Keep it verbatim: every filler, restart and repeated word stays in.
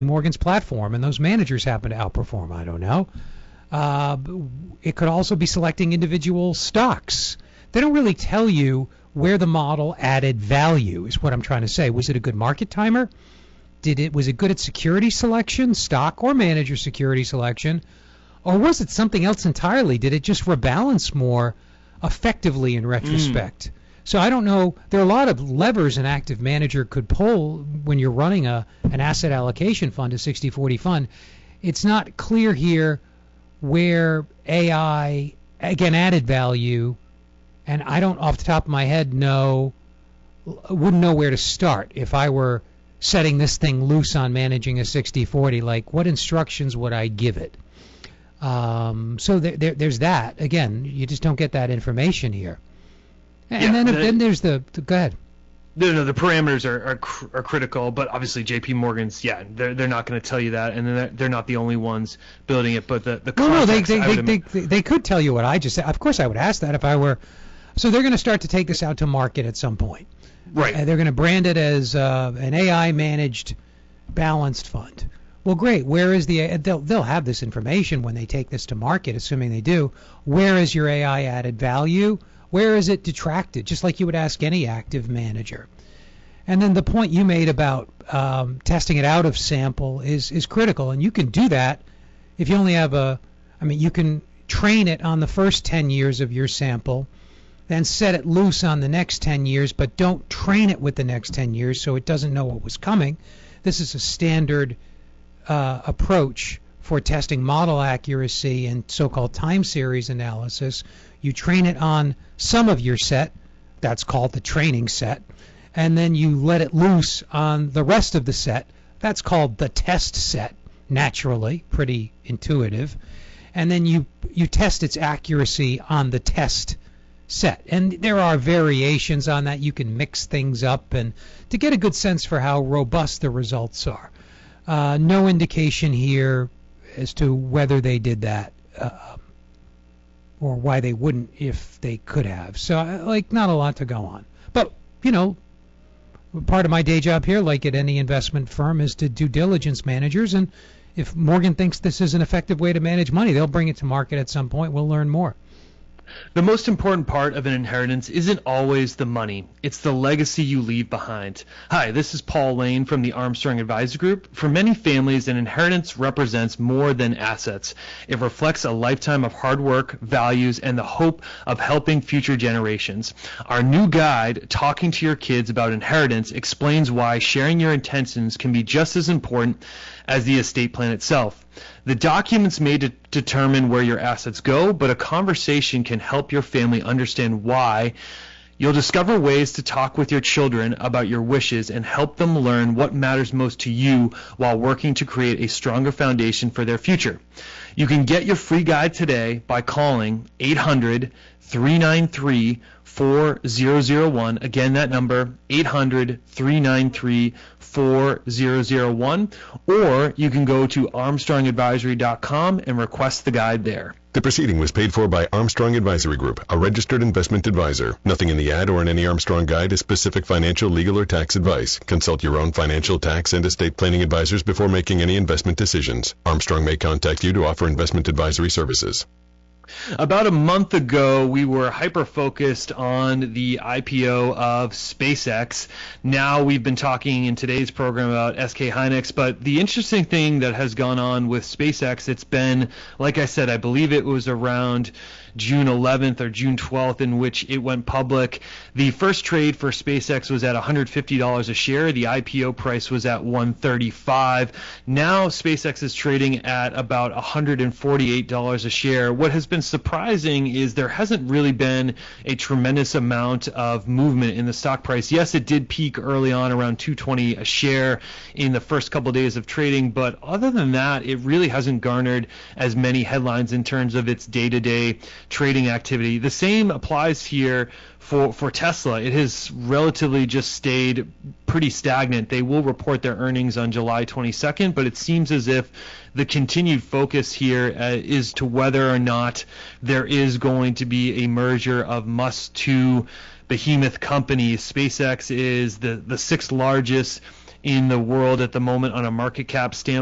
Morgan's platform, and those managers happen to outperform. I don't know. Uh, it could also be selecting individual stocks. They don't really tell you where the model added value, is what I'm trying to say. Was it a good market timer? Did it was it good at security selection, stock or manager security selection? Or was it something else entirely? Did it just rebalance more effectively in retrospect? Mm. So I don't know. There are a lot of levers an active manager could pull when you're running a an asset allocation fund, a sixty forty fund. It's not clear here where A I, again, added value, and I don't off the top of my head know, wouldn't know where to start if I were setting this thing loose on managing a sixty forty. Like, what instructions would I give it? Um, so there, there, there's that. Again, you just don't get that information here. And yeah, then, the, then there's the, the go ahead. No, no, the parameters are are, cr- are critical, but obviously J P Morgan's, yeah, they're they're not going to tell you that, and they're, they're not the only ones building it. But the the no, no, they they they, they, they they could tell you what I just said. Of course, I would ask that if I were. So they're going to start to take this out to market at some point. Right. And they're going to brand it as uh, an A I managed balanced fund. Well, great. Where is the they'll they'll have this information when they take this to market, assuming they do. Where is your A I added value? Where is it detracted? Just like you would ask any active manager. And then the point you made about um, testing it out of sample is is critical, and you can do that if you only have a. I mean, you can train it on the first ten years of your sample, then set it loose on the next ten years, but don't train it with the next ten years so it doesn't know what was coming. This is a standard uh, approach for testing model accuracy and so-called time series analysis. You train it on some of your set, that's called the training set, and then you let it loose on the rest of the set, that's called the test set, naturally, pretty intuitive, and then you you test its accuracy on the test set. And there are variations on that. You can mix things up and to get a good sense for how robust the results are. Uh, no indication here as to whether they did that uh, or why they wouldn't if they could have. So, like, not a lot to go on. But, you know, part of my day job here, like at any investment firm, is to due diligence managers. And if Morgan thinks this is an effective way to manage money, they'll bring it to market at some point. We'll learn more. The most important part of an inheritance isn't always the money. It's the legacy you leave behind. Hi, this is Paul Lane from the Armstrong Advisor Group. For many families, an inheritance represents more than assets. It reflects a lifetime of hard work, values, and the hope of helping future generations. Our new guide, Talking to Your Kids About Inheritance, explains why sharing your intentions can be just as important as the estate plan itself. The documents may de- determine where your assets go, but a conversation can help your family understand why. You'll discover ways to talk with your children about your wishes and help them learn what matters most to you while working to create a stronger foundation for their future. You can get your free guide today by calling eight hundred, three nine three, four zero zero one. Again, that number, eight hundred, three nine three, four zero zero one. Or you can go to armstrong advisory dot com and request the guide there. The proceeding was paid for by Armstrong Advisory Group, a registered investment advisor. Nothing in the ad or in any Armstrong guide is specific financial, legal, or tax advice. Consult your own financial, tax, and estate planning advisors before making any investment decisions. Armstrong may contact you to offer investment advisory services. About a month ago, we were hyper-focused on the I P O of SpaceX. Now we've been talking in today's program about S K Hynix, but the interesting thing that has gone on with SpaceX, it's been, like I said, I believe it was around June eleventh or June twelfth in which it went public. The first trade for SpaceX was at one hundred fifty dollars a share. The I P O price was at one hundred thirty-five dollars. Now SpaceX is trading at about one hundred forty-eight dollars a share. What has been surprising is there hasn't really been a tremendous amount of movement in the stock price. Yes, it did peak early on around two hundred twenty dollars a share in the first couple of days of trading, but other than that, it really hasn't garnered as many headlines in terms of its day-to-day trading activity. The same applies here for, for Tesla. It has relatively just stayed pretty stagnant. They will report their earnings on July twenty-second, but it seems as if the continued focus here uh, is to whether or not there is going to be a merger of Musk's two behemoth companies. SpaceX is the, the sixth largest in the world at the moment on a market cap standpoint.